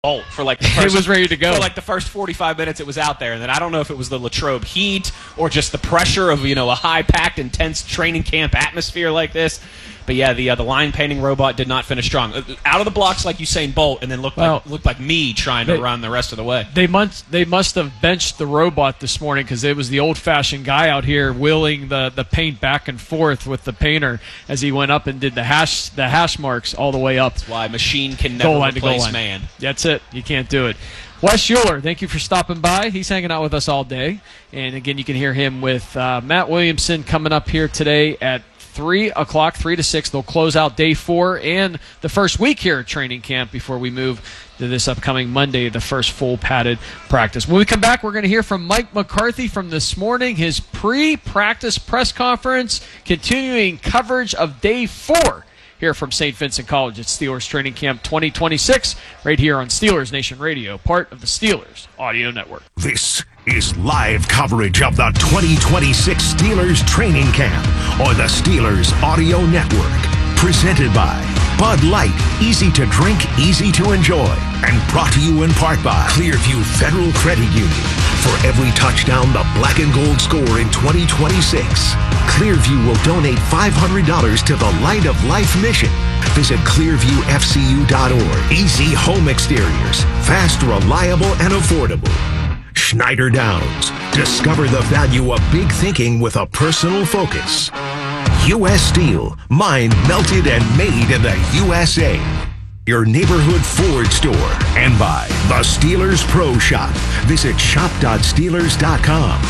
Bolt for like the first, it was ready to go. For like the first 45 minutes it was out there, and then I don't know if it was the Latrobe heat or just the pressure of a high-packed, intense training camp atmosphere like this. But yeah, the line painting robot did not finish strong. Out of the blocks like Usain Bolt, and then looked like me trying to run the rest of the way. They must have benched the robot this morning because it was the old-fashioned guy out here wheeling the paint back and forth with the painter as he went up and did the hash marks all the way up. That's why machine can never replace man. That's it. You can't do it. Wes Euler, thank you for stopping by. He's hanging out with us all day. And again, you can hear him with Matt Williamson coming up here today at 3 o'clock, 3 to 6. They'll close out day 4 and the first week here at training camp before we move to this upcoming Monday, the first full padded practice. When we come back, we're going to hear from Mike McCarthy from this morning, his pre-practice press conference, continuing coverage of day 4 here from St. Vincent College at Steelers Training Camp 2026, right here on Steelers Nation Radio, part of the Steelers Audio Network. This is live coverage of the 2026 Steelers Training Camp on the Steelers Audio Network. Presented by Bud Light, easy to drink, easy to enjoy. And brought to you in part by Clearview Federal Credit Union. For every touchdown the black and gold score in 2026, Clearview will donate $500 to the Light of Life mission. Visit clearviewfcu.org. Easy home exteriors. Fast, reliable, and affordable. Schneider Downs. Discover the value of big thinking with a personal focus. U.S. Steel. Mined, melted, and made in the USA. Your neighborhood Ford store. And by the Steelers Pro Shop. Visit shop.steelers.com.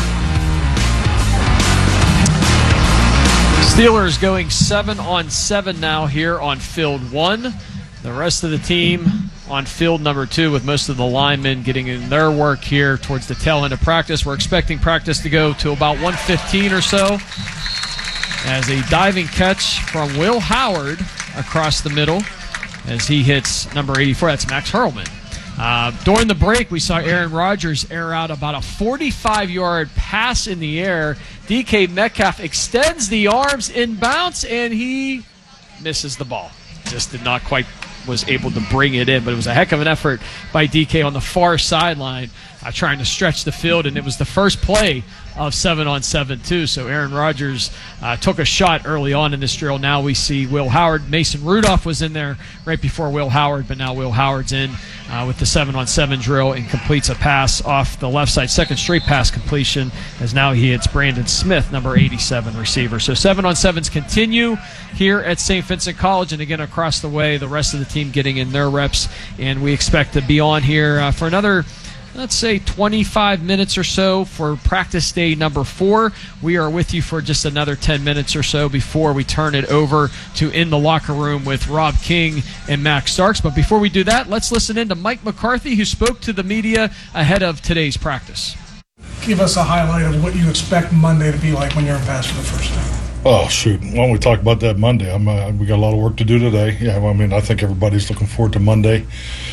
Steelers going 7-on-7 now here on field 1. The rest of the team on field number 2 with most of the linemen getting in their work here towards the tail end of practice. We're expecting practice to go to about 1:15 or so as a diving catch from Will Howard across the middle as he hits number 84. That's Max Hurlman. During the break, we saw Aaron Rodgers air out about a 45-yard pass in the air. DK Metcalf extends the arms in bounce, and he misses the ball. Just did not quite was able to bring it in, but it was a heck of an effort by DK on the far sideline trying to stretch the field, and it was the first play of 7-on-7 too. So Aaron Rodgers took a shot early on in this drill. Now we see Will Howard. Mason Rudolph was in there right before Will Howard, but now Will Howard's in with the 7-on-7 drill and completes a pass off the left side, second straight pass completion, as now he hits Brandon Smith, number 87 receiver. So 7-on-7s continue here at St. Vincent College, and again across the way, the rest of the team getting in their reps, and we expect to be on here for another, let's say, 25 minutes or so for practice day number 4. We are with you for just another 10 minutes or so before we turn it over to In the Locker Room with Rob King and Max Starks. But before we do that, let's listen in to Mike McCarthy, who spoke to the media ahead of today's practice. Give us a highlight of what you expect Monday to be like when you're in pass for the first time. Oh, shoot. Why don't we talk about that Monday? We got a lot of work to do today. Yeah, well, I think everybody's looking forward to Monday.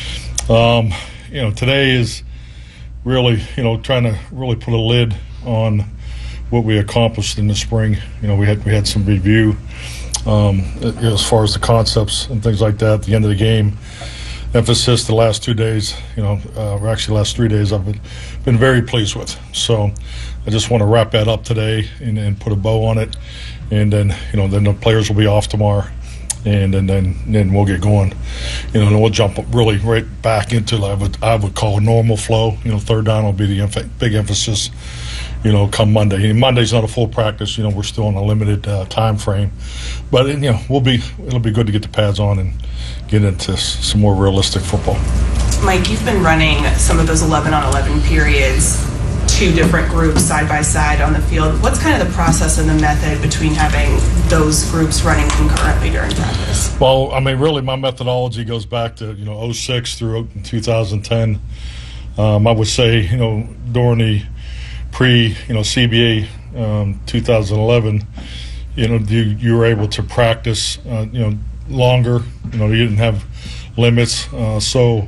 Today is really, trying to really put a lid on what we accomplished in the spring. We had some review as far as the concepts and things like that at the end of the game. Emphasis the last 2 days, or actually last 3 days, I've been very pleased with. So I just want to wrap that up today and put a bow on it. And then, then the players will be off tomorrow. And then we'll get going, and we'll jump really right back into I would call a normal flow. Third down will be the big emphasis, come Monday. And Monday's not a full practice. We're still on a limited time frame, but it'll be good to get the pads on and get into some more realistic football. Mike, you've been running some of those 11-on-11 periods, 2 different groups side by side on the field. What's kind of the process and the method between having those groups running concurrently during practice? Well, really my methodology goes back to 06 through 2010. I would say during the pre-CBA 2011, you were able to practice longer. You didn't have limits, so.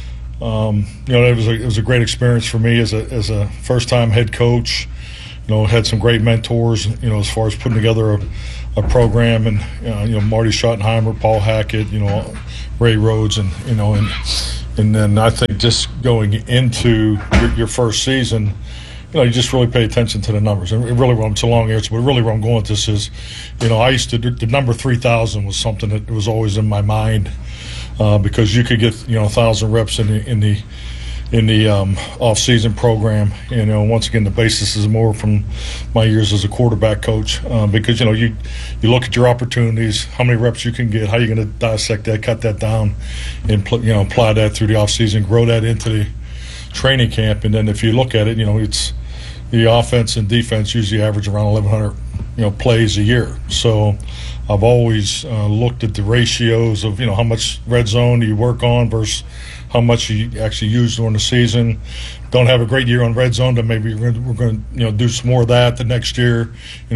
It was a great experience for me as a first-time head coach. Had some great mentors. As far as putting together a program, and Marty Schottenheimer, Paul Hackett, Ray Rhodes, and And then I think just going into your first season, you just really pay attention to the numbers. And really, it's a long answer, but really where I'm going with this is, I used to do the number 3,000 was something that was always in my mind because you could get 1,000 reps in the off-season program. Once again, the basis is more from my years as a quarterback coach because you look at your opportunities, how many reps you can get, how you're going to dissect that, cut that down, and apply that through the off-season, grow that into the training camp. And then if you look at it, it's the offense and defense usually average around 1,100 plays a year. So I've always looked at the ratios of how much red zone do you work on versus how much you actually use during the season. Don't have a great year on red zone, then maybe we're going to do some more of that the next year.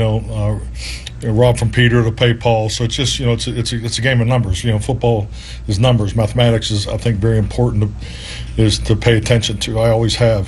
Rob from Peter to pay Paul. So it's just it's a game of numbers. Football is numbers. Mathematics is, I think, very important to pay attention to. I always have.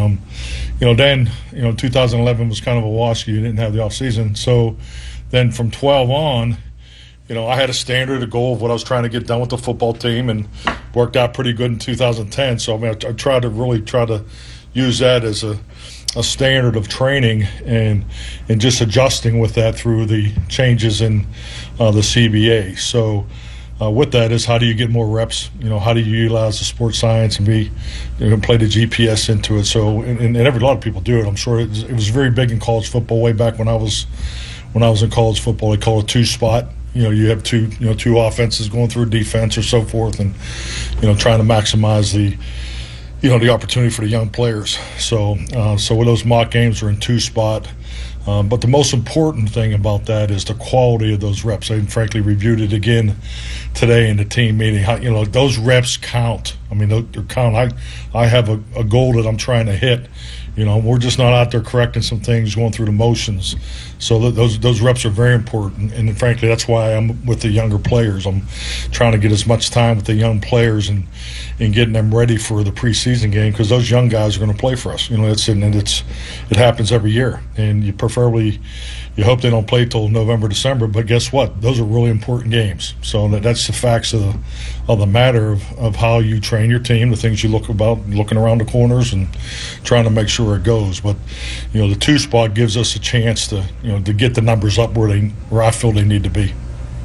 Then 2011 was kind of a wash. You didn't have the off season. So then from 12 on, I had a standard, a goal of what I was trying to get done with the football team, and worked out pretty good in 2010. So I tried to use that as a standard of training and just adjusting with that through the changes in the CBA. So with that is how do you get more reps? How do you utilize the sports science and play the GPS into it? So and a lot of people do it. I'm sure it was very big in college football way back when I was in college football. They call it two-spot. You have two offenses going through defense or so forth, and trying to maximize the opportunity for the young players. So with those mock games are in two-spot. But the most important thing about that is the quality of those reps. I frankly reviewed it again today in the team meeting. Those reps count. They count. I have a goal that I'm trying to hit. We're just not out there correcting some things, going through the motions. So those reps are very important, and frankly, that's why I'm with the younger players. I'm trying to get as much time with the young players and getting them ready for the preseason game, because those young guys are going to play for us. It happens every year, and you hope they don't play till November, December. But guess what? Those are really important games. So that's the facts of the matter of how you train your team, the things you looking around the corners and trying to make sure it goes. But the two-spot gives us a chance to get the numbers up where I feel they need to be.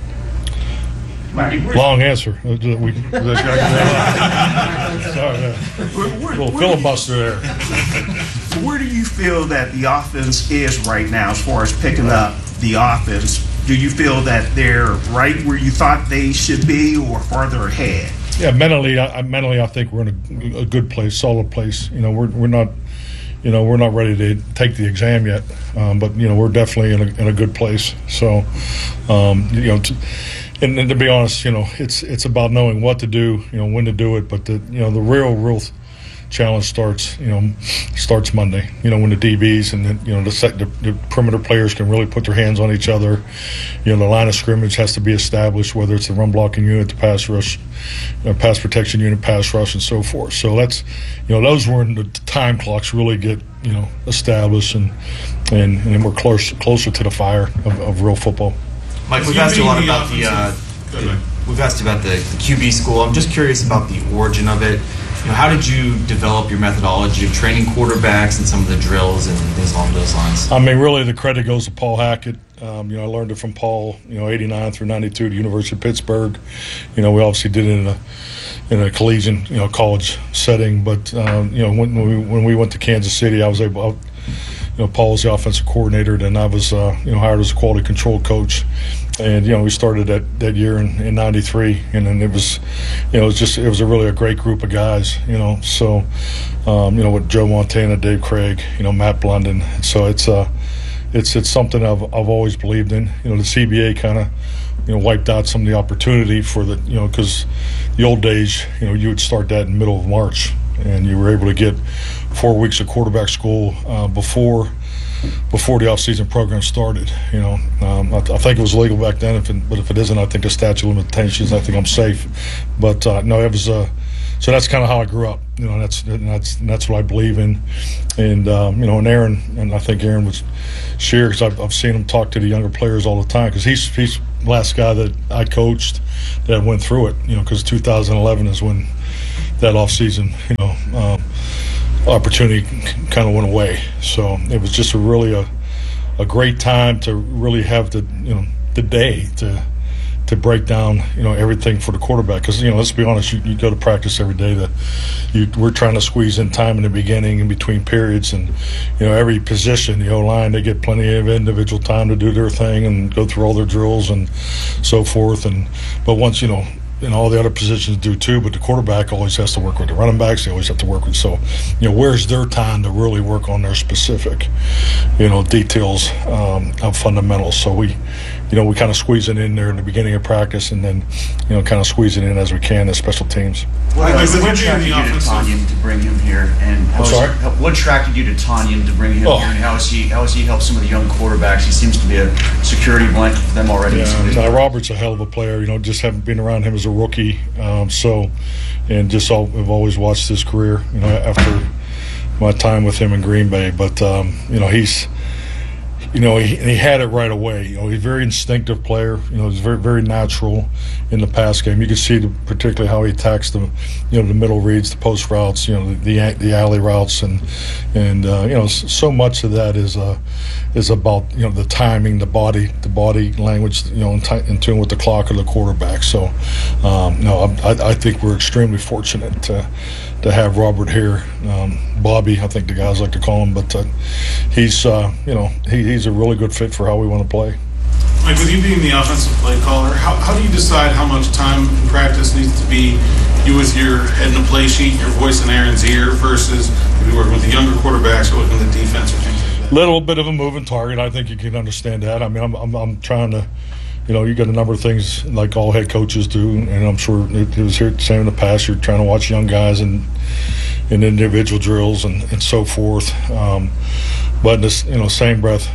Long answer. Sorry, little filibuster there. Where do you feel that the offense is right now as far as picking up the offense? Do you feel that they're right where you thought they should be or farther ahead? Yeah, mentally, I think we're in a good place, solid place. We're not ready to take the exam yet, but we're definitely in a good place. So, and to be honest, it's about knowing what to do, when to do it. But the real challenge starts Monday. When the DBs and the perimeter players can really put their hands on each other. The line of scrimmage has to be established, whether it's the run blocking unit, the pass rush, pass protection unit, pass rush, and so forth. So that's those were when the time clocks really get established, and we're closer to the fire of real football. Mike, we've asked you a lot about we've asked you about the QB school. I'm just curious about the origin of it. How did you develop your methodology of training quarterbacks and some of the drills and things along those lines? Really the credit goes to Paul Hackett. I learned it from Paul, 89 through 92 at the University of Pittsburgh. We obviously did it in a collegiate, college setting. But, when we went to Kansas City, I was able Paul was the offensive coordinator, then I was, hired as a quality control coach. And, we started that year in 93, and then it was a really great group of guys, so, with Joe Montana, Dave Craig, Matt Blunden. So it's something I've always believed in. The CBA kind of, wiped out some of the opportunity for because the old days, you would start that in the middle of March, and you were able to get 4 weeks of quarterback school before the off-season program started. I think it was legal back then, but if it isn't, I think the statute of limitations, I think I'm safe. But no, it was so that's kind of how I grew up. That's what I believe in. And and Aaron, and I think Aaron was share, because I've seen him talk to the younger players all the time, because he's the last guy that I coached that went through it. Because 2011 is when that off-season, opportunity kind of went away. So it was just really a great time to really have the day to break down everything for the quarterback, because let's be honest, you go to practice every day. We're trying to squeeze in time in the beginning, in between periods, and every position, the O-line, they get plenty of individual time to do their thing and go through all their drills and so forth. But once and all the other positions do too, but the quarterback always has to work with the running backs. They always have to work with. So, where's their time to really work on their specific, details of fundamentals? So we kind of squeeze it in there in the beginning of practice, and then, kind of squeeze it in as we can as special teams. What attracted you to Tanyan to bring him here? And what attracted you to Tanyan to bring him here? And how has he helped some of the young quarterbacks? He seems to be a security blanket for them already. Yeah, Robert's a hell of a player. Just haven't been around him as a rookie. I've always watched his career. After my time with him in Green Bay, but he had it right away. He's a very instinctive player. He's very, very natural in the pass game. You can see particularly how he attacks the middle reads, the post routes, the alley routes, and so much of that is about the timing, the body language, in tune with the clock of the quarterback. So, I think we're extremely fortunate to have Robert here. Bobby, I think the guys like to call him, but he's a really good fit for how we want to play. Mike, with you being the offensive play caller, how do you decide how much time in practice needs to be you with your head in a play sheet, your voice in Aaron's ear, versus maybe working with the younger quarterbacks or looking at the defense or things like that? Little bit of a moving target. I think you can understand that. I mean, I'm trying to, you got a number of things like all head coaches do, and I'm sure it was here the same in the past. You're trying to watch young guys and individual drills and so forth. But in this, same breath,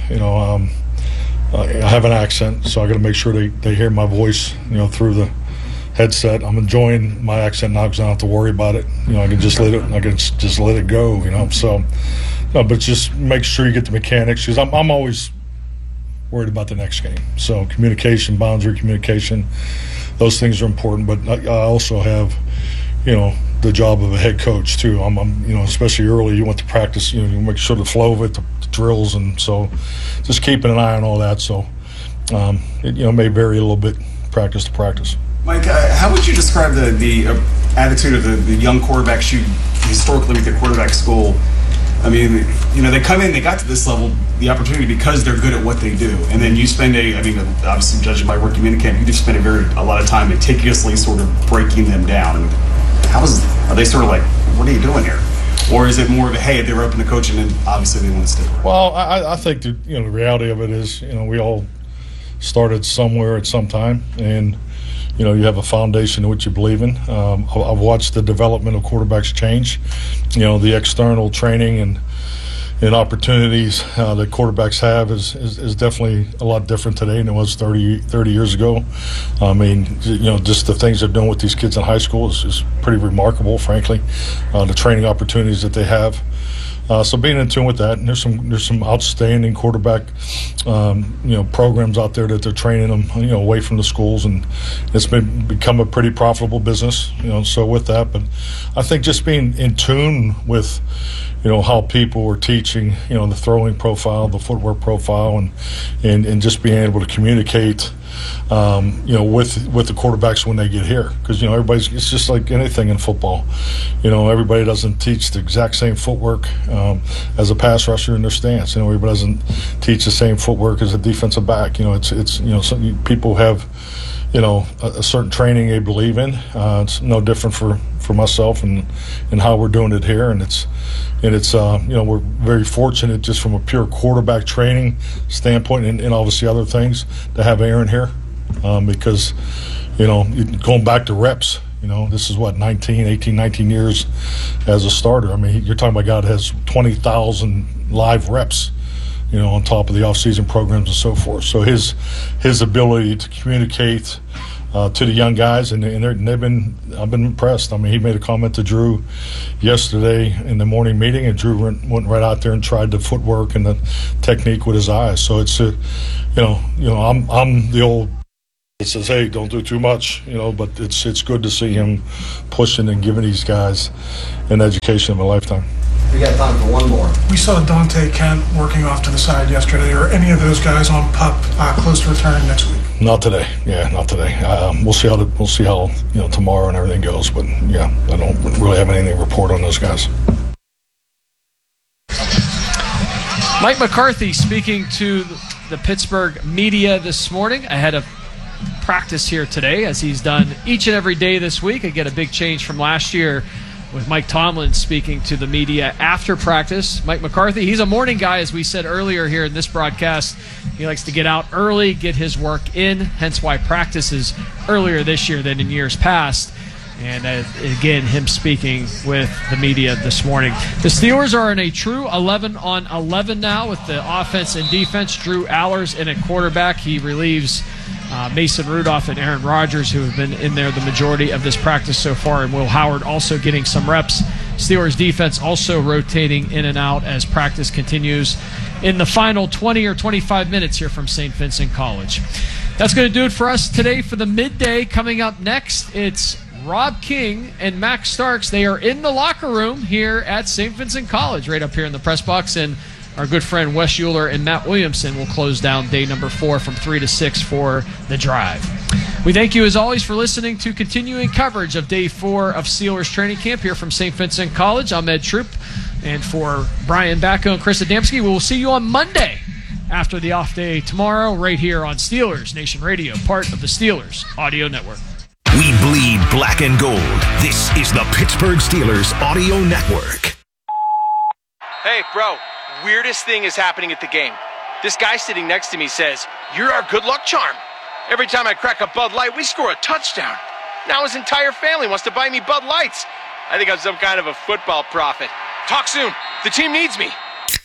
I have an accent, so I got to make sure they hear my voice, through the headset. I'm enjoying my accent now because I don't have to worry about it. I can just let it go. So, but just make sure you get the mechanics, because I'm always worried about the next game. So communication, boundary communication, those things are important. But I also have, the job of a head coach too. I'm especially early, you want to practice, you make sure the flow of it, the drills, and so just keeping an eye on all that. So it may vary a little bit practice to practice. Mike, how would you describe the attitude of the young quarterbacks you historically with the quarterback school? I mean, they come in, they got to this level, the opportunity because they're good at what they do. And then you spend obviously judging by working minicamp, you just spend a lot of time meticulously sort of breaking them down. And are they sort of like, what are you doing here? Or is it more of a, hey, they're open to coaching and obviously they want to stick around? Well, I think the reality of it is, we all started somewhere at some time, and you have a foundation in which you believe in. I've watched the development of quarterbacks change. The external training and opportunities that quarterbacks have is definitely a lot different today than it was 30 years ago. I mean, just the things they're doing with these kids in high school is pretty remarkable, frankly. The training opportunities that they have. So being in tune with that, and there's some outstanding quarterback, programs out there that they're training them, away from the schools, and it's become a pretty profitable business, So with that, but I think just being in tune with, how people are teaching, the throwing profile, the footwork profile, and just being able to communicate, with the quarterbacks when they get here, because it's just like anything in football. Everybody doesn't teach the exact same footwork as a pass rusher in their stance. Everybody doesn't teach the same footwork as a defensive back. Some people have a certain training they believe in. It's no different for myself and how we're doing it here, and it's we're very fortunate just from a pure quarterback training standpoint and obviously other things to have Aaron here, because going back to reps, this is what 18, 19 years as a starter. I mean, you're talking about a guy that has 20,000 live reps, on top of the off-season programs and so forth. So his ability to communicate to the young guys, and I've been impressed. I mean, he made a comment to Drew yesterday in the morning meeting, and Drew went right out there and tried the footwork and the technique with his eyes. So it's I'm the old It says, hey, don't do too much, but it's good to see him pushing and giving these guys an education of a lifetime. We got time for one more. We saw Dante Kent working off to the side yesterday. Are any of those guys on PUP close to returning next week? Not today. Yeah, not today. We'll see how tomorrow and everything goes. But yeah, I don't really have anything to report on those guys. Mike McCarthy speaking to the Pittsburgh media this morning ahead of practice here today, as he's done each and every day this week. Again, a big change from last year with Mike Tomlin speaking to the media after practice. Mike McCarthy, he's a morning guy, as we said earlier here in this broadcast. He likes to get out early, get his work in, hence why practice is earlier this year than in years past. And again, him speaking with the media this morning. The Steelers are in a true 11-on-11 now with the offense and defense. Drew Allers in at quarterback. He relieves Mason Rudolph and Aaron Rodgers, who have been in there the majority of this practice so far, and Will Howard also getting some reps. Steelers defense also rotating in and out as practice continues in the final 20 or 25 minutes here from St. Vincent College. That's going to do it for us today for the midday. Coming up next, it's Rob King and Max Starks. They are in the locker room here at St. Vincent College, right up here in the press box, and our good friend Wes Euler and Matt Williamson will close down day number 4 from 3 to 6 for The Drive. We thank you, as always, for listening to continuing coverage of day 4 of Steelers training camp here from St. Vincent College. I'm Ed Troop, and for Brian Bacco and Chris Adamski, we will see you on Monday after the off day tomorrow right here on Steelers Nation Radio, part of the Steelers Audio Network. We bleed black and gold. This is the Pittsburgh Steelers Audio Network. Hey, bro. Weirdest thing is happening at the game. This guy sitting next to me says, "You're our good luck charm. Every time I crack a Bud Light, we score a touchdown. Now his entire family wants to buy me Bud Lights. I think I'm some kind of a football prophet. Talk soon. The team needs me."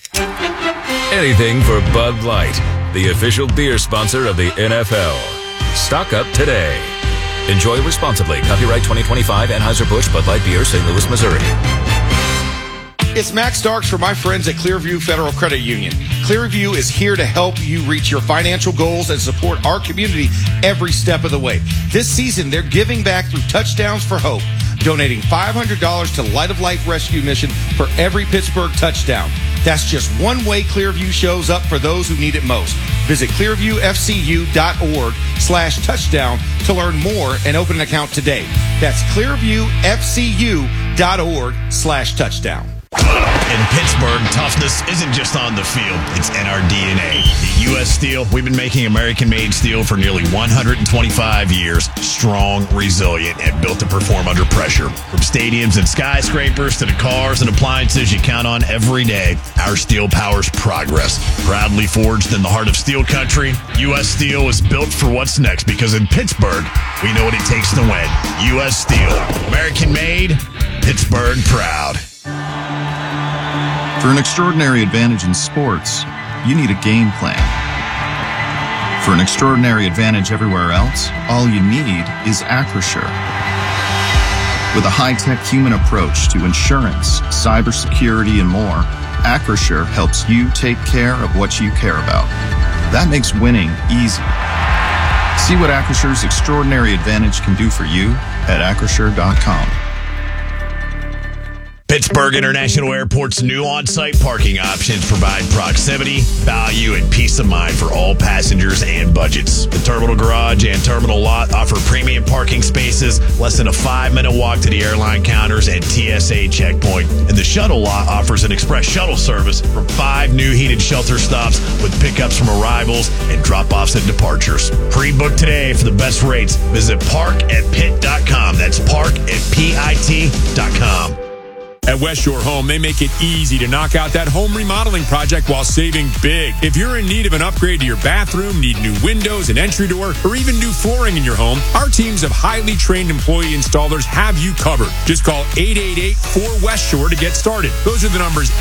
Anything for Bud Light, the official beer sponsor of the NFL. Stock up today. Enjoy responsibly. Copyright 2025 Anheuser-Busch Bud Light Beer, St. Louis, Missouri. It's Max Starks for my friends at Clearview Federal Credit Union. Clearview is here to help you reach your financial goals and support our community every step of the way. This season, they're giving back through Touchdowns for Hope, donating $500 to Light of Life Rescue Mission for every Pittsburgh touchdown. That's just one way Clearview shows up for those who need it most. Visit clearviewfcu.org/touchdown to learn more and open an account today. That's clearviewfcu.org/touchdown. In Pittsburgh, toughness isn't just on the field, it's in our DNA. At U.S. Steel, we've been making American-made steel for nearly 125 years, strong, resilient, and built to perform under pressure. From stadiums and skyscrapers to the cars and appliances you count on every day, our steel powers progress. Proudly forged in the heart of steel country, U.S. Steel is built for what's next, because in Pittsburgh, we know what it takes to win. U.S. Steel, American-made, Pittsburgh proud. For an extraordinary advantage in sports, you need a game plan. For an extraordinary advantage everywhere else, all you need is Acrisure. With a high-tech human approach to insurance, cybersecurity, and more, Acrisure helps you take care of what you care about. That makes winning easy. See what Acrisure's extraordinary advantage can do for you at Acrisure.com. Pittsburgh International Airport's new on-site parking options provide proximity, value, and peace of mind for all passengers and budgets. The Terminal Garage and Terminal Lot offer premium parking spaces, less than a 5-minute walk to the airline counters and TSA checkpoint. And the Shuttle Lot offers an express shuttle service from 5 new heated shelter stops with pickups from arrivals and drop-offs at departures. Pre-book today for the best rates. Visit parkatpitt.com. That's parkatpitt.com. At West Shore Home, they make it easy to knock out that home remodeling project while saving big. If you're in need of an upgrade to your bathroom, need new windows, an entry door, or even new flooring in your home, our teams of highly trained employee installers have you covered. Just call 888-4West Shore to get started. Those are the numbers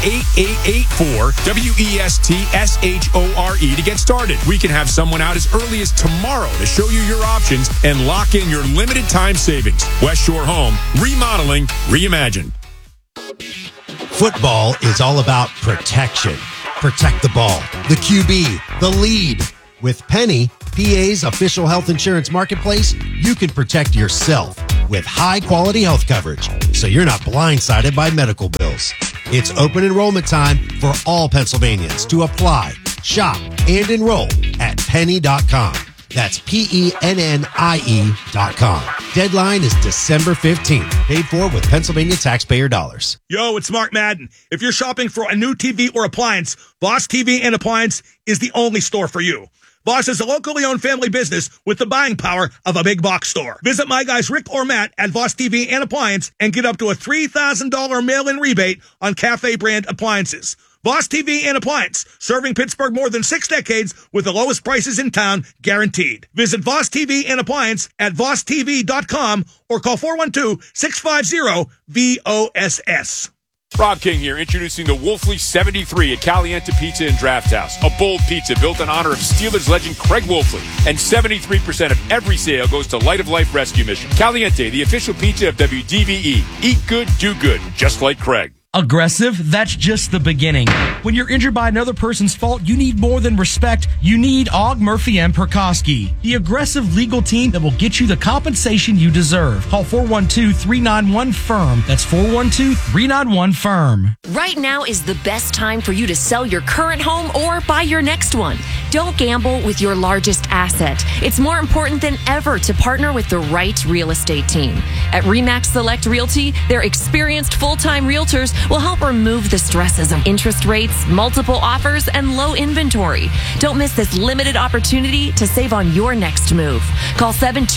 8884-WESTSHORE to get started. We can have someone out as early as tomorrow to show you your options and lock in your limited time savings. West Shore Home, remodeling, reimagined. Football is all about protection. Protect the ball, the QB, the lead. With Penny, PA's official health insurance marketplace, you can protect yourself with high-quality health coverage, so you're not blindsided by medical bills. It's open enrollment time for all Pennsylvanians to apply, shop, and enroll at penny.com. That's PENNIE.com. Deadline is December 15th. Paid for with Pennsylvania taxpayer dollars. Yo, it's Mark Madden. If you're shopping for a new TV or appliance, Voss TV and Appliance is the only store for you. Voss is a locally owned family business with the buying power of a big box store. Visit my guys Rick or Matt at Voss TV and Appliance and get up to a $3,000 mail-in rebate on Cafe brand appliances. Voss TV and Appliance, serving Pittsburgh more than 6 decades with the lowest prices in town, guaranteed. Visit Voss TV and Appliance at VossTV.com or call 412-650-VOSS. Rob King here, introducing the Wolfley 73 at Caliente Pizza and Draft House. A bold pizza built in honor of Steelers legend Craig Wolfley. And 73% of every sale goes to Light of Life Rescue Mission. Caliente, the official pizza of WDVE. Eat good, do good, just like Craig. Aggressive? That's just the beginning. When you're injured by another person's fault, you need more than respect. You need Og, Murphy, and Perkoski, the aggressive legal team that will get you the compensation you deserve. Call 412-391-FIRM. That's 412-391-FIRM. Right now is the best time for you to sell your current home or buy your next one. Don't gamble with your largest asset. It's more important than ever to partner with the right real estate team. At RE/MAX Select Realty, their experienced full-time realtors will help remove the stresses of interest rates, multiple offers, and low inventory. Don't miss this limited opportunity to save on your next move. Call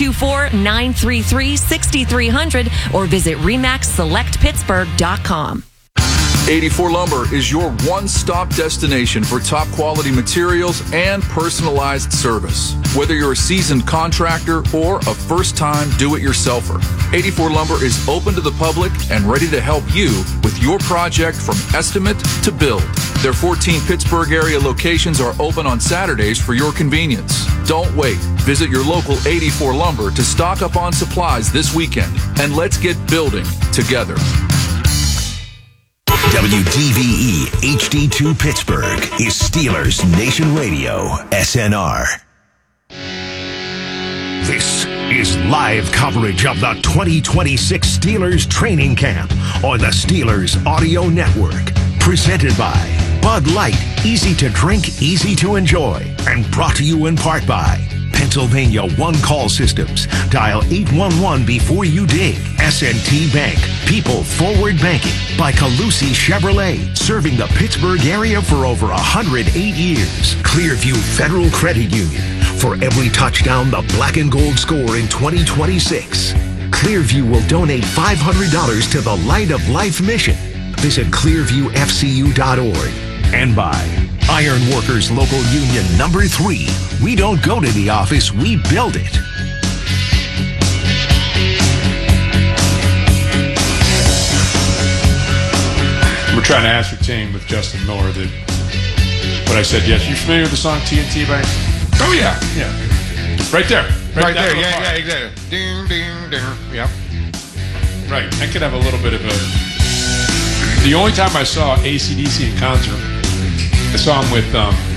724-933-6300 or visit RE/MAXSelectPittsburgh.com. 84 Lumber is your one-stop destination for top quality materials and personalized service. Whether you're a seasoned contractor or a first-time do-it-yourselfer, 84 Lumber is open to the public and ready to help you with your project from estimate to build. Their 14 Pittsburgh area locations are open on Saturdays for your convenience. Don't wait. Visit your local 84 Lumber to stock up on supplies this weekend, and let's get building together. WDVE HD2 Pittsburgh is Steelers Nation Radio, SNR. This is live coverage of the 2026 Steelers training camp on the Steelers Audio Network. Presented by Bud Light, easy to drink, easy to enjoy. And brought to you in part by Pennsylvania One Call Systems. Dial 811 before you dig. S&T Bank. People Forward Banking. By Calusi Chevrolet. Serving the Pittsburgh area for over 108 years. Clearview Federal Credit Union. For every touchdown the black and gold score in 2026. Clearview will donate $500 to the Light of Life mission. Visit clearviewfcu.org. And by Iron Workers Local Union Number 3. We don't go to the office, we build it. We're trying to ascertain with Justin Miller that what I said, yes. You familiar with the song TNT by? Oh, yeah. Yeah. Right there. Right there. Yeah, exactly. Ding, ding, ding. Yep. Right. I could have a little bit of a... The only time I saw AC/DC in concert, I saw him with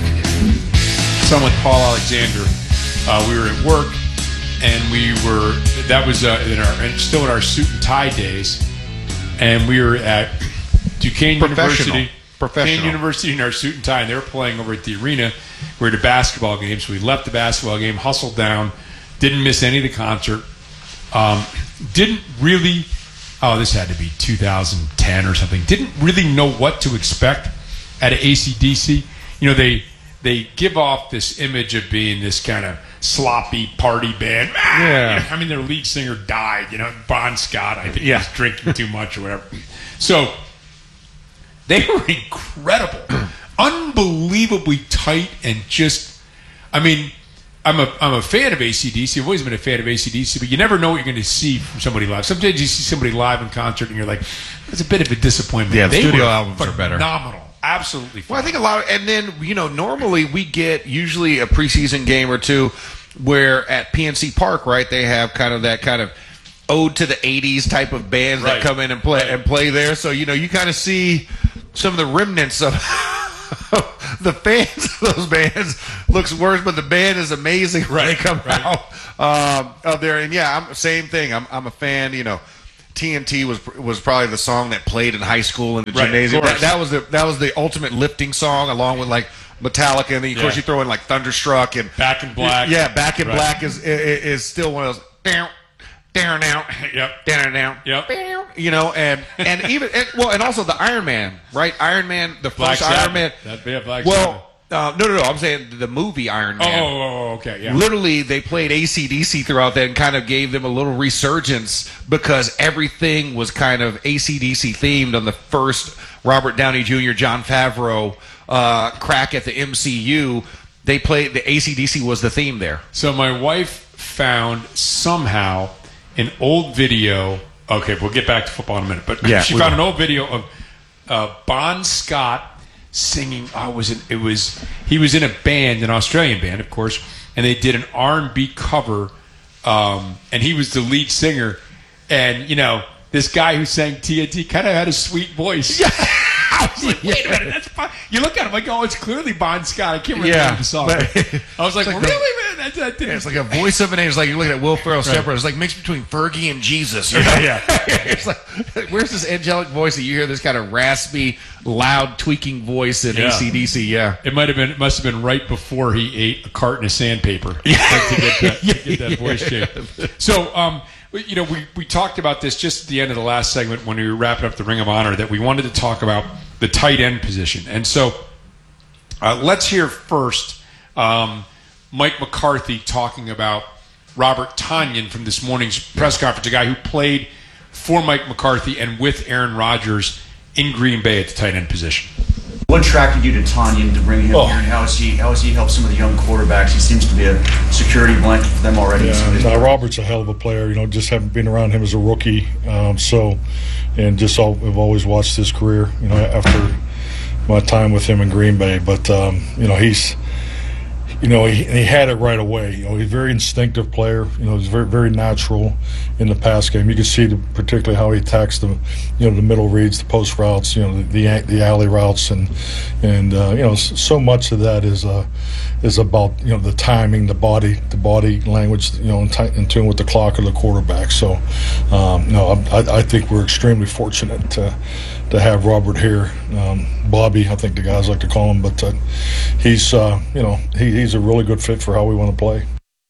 Paul Alexander. We were at work, and that was still in our suit and tie days, and we were at Duquesne University in our suit and tie, and they were playing over at the arena. We were at a basketball game, so we left the basketball game, hustled down, didn't miss any of the concert, didn't really... Oh, this had to be 2010 or something. Didn't really know what to expect at an AC/DC. You know, they give off this image of being this kind of sloppy party band. Yeah. You know, I mean, their lead singer died. You know, Bon Scott, I think he was drinking too much or whatever. So they were incredible, unbelievably tight, and just, I mean, I'm a fan of AC/DC. I've always been a fan of AC/DC, but you never know what you're going to see from somebody live. Sometimes you see somebody live in concert, and you're like, it's a bit of a disappointment. Yeah, the studio albums are better. Phenomenal. Absolutely phenomenal. Well, I think a lot of, and then, you know, normally we get usually a preseason game or two where at PNC Park, right, they have kind of that kind of ode to the 80s type of bands that come in and play there. So, you know, you kind of see some of the remnants of the fans of those bands looks worse, but the band is amazing when they come out there. And yeah, same thing. I'm a fan. You know, TNT was probably the song that played in high school in the gymnasium. That was the ultimate lifting song, along with like Metallica, and then of course you throw in like Thunderstruck and Back in Black. Yeah, Back in Black is still one of those. Down now, down. You know, and even and also the Iron Man, right? Iron Man, the first Iron Man. That'd be a Black no. I'm saying the movie Iron Man. Okay, yeah. Literally, they played AC/DC throughout that and kind of gave them a little resurgence because everything was kind of AC/DC themed on the first Robert Downey Jr., Jon Favreau crack at the MCU. They played the AC/DC was the theme there. So my wife found somehow an old video. Okay, we'll get back to football in a minute. But she found an old video of Bon Scott singing. He was in a band, an Australian band, of course, and they did an R&B cover, and he was the lead singer. And you know, this guy who sang TNT kind of had a sweet voice. Yeah. I was like, wait a minute, that's fine. You look at him like, oh, it's clearly Bon Scott. I can't remember the song. I was like, really, man? That didn't. It's like a voice of an age. It's like you're looking at Will Ferrell separate. It's like mixed between Fergie and Jesus. You know? It's like, where's this angelic voice that you hear? This kind of raspy, loud, tweaking voice in AC/DC. Yeah, it must have been right before he ate a carton of sandpaper to get that voice shape. So, you know, we talked about this just at the end of the last segment when we were wrapping up the Ring of Honor, that we wanted to talk about the tight end position. And so let's hear first Mike McCarthy talking about Robert Tonyan from this morning's press conference, a guy who played for Mike McCarthy and with Aaron Rodgers in Green Bay at the tight end position. What attracted you to Tonyan to bring him here, and how has he helped some of the young quarterbacks? He seems to be a security blanket for them already. Yeah, Robert's a hell of a player. You know, just haven't been around him as a rookie, I've always watched his career. You know, after my time with him in Green Bay, but you know, he had it right away. You know, he's a very instinctive player. You know, he's very, very natural in the pass game. You can see particularly how he attacks the middle reads, the post routes, you know, the alley routes, and you know, so much of that is about, you know, the timing, the body language, you know, in tune with the clock of the quarterback. So, I think we're extremely fortunate to have Robert here. Bobby, I think the guys like to call him, but he's he's a really good fit for how we want to play.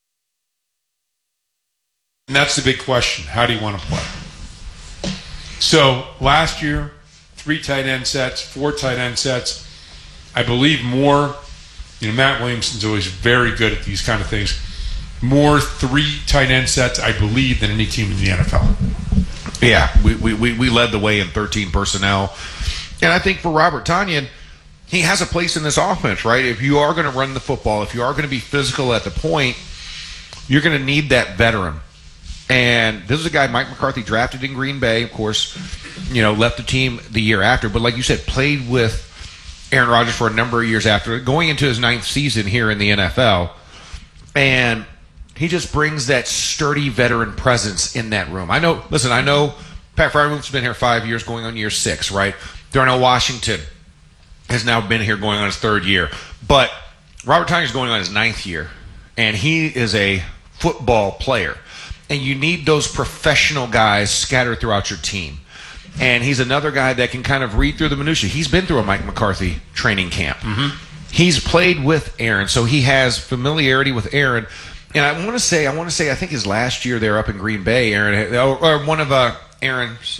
And that's the big question. How do you want to play? So last year, 3 tight end sets, 4 tight end sets. I believe more, you know, Matt Williamson's always very good at these kind of things. More 3 tight end sets, I believe, than any team in the NFL. Yeah, we led the way in 13 personnel. And I think for Robert Tonyan, he has a place in this offense, right? If you are going to run the football, if you are going to be physical at the point, you're going to need that veteran. And this is a guy Mike McCarthy drafted in Green Bay, of course, you know, left the team the year after. But like you said, played with Aaron Rodgers for a number of years after, going into his 9th season here in the NFL. And he just brings that sturdy veteran presence in that room. I know Pat Freiermuth's been here 5 years, going on year 6, right? Darnell Washington has now been here going on his 3rd year. But Robert Tonyan is going on his 9th year, and he is a football player. And you need those professional guys scattered throughout your team. And he's another guy that can kind of read through the minutia. He's been through a Mike McCarthy training camp. Mm-hmm. He's played with Aaron, so he has familiarity with Aaron. And I want to say, I think his last year there up in Green Bay, Aaron, or one of Aaron's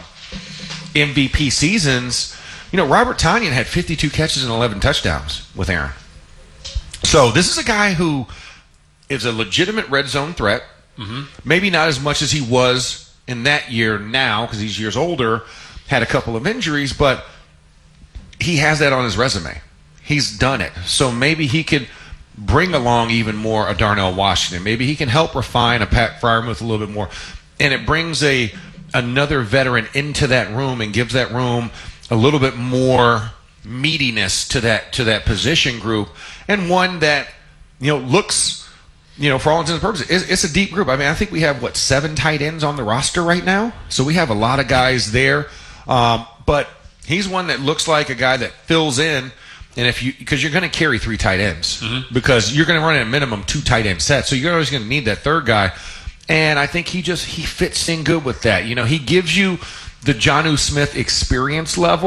MVP seasons, you know, Robert Tonyan had 52 catches and 11 touchdowns with Aaron. So this is a guy who is a legitimate red zone threat. Mm-hmm. Maybe not as much as he was in that year now, because he's years older, had a couple of injuries, but he has that on his resume. He's done it. So maybe he could bring along even more a Darnell Washington. Maybe he can help refine a Pat Freiermuth a little bit more. And it brings another veteran into that room and gives that room a little bit more meatiness to that position group, and one that, you know, looks, you know, for all intents and purposes, it's a deep group. I mean, I think we have 7 tight ends on the roster right now, so we have a lot of guys there. But he's one that looks like a guy that fills in And because you're going to carry 3 tight ends, because you're going to run at a minimum 2 tight end sets, so you're always going to need that third guy. And I think he fits in good with that. He gives you the Jonnu Smith experience level.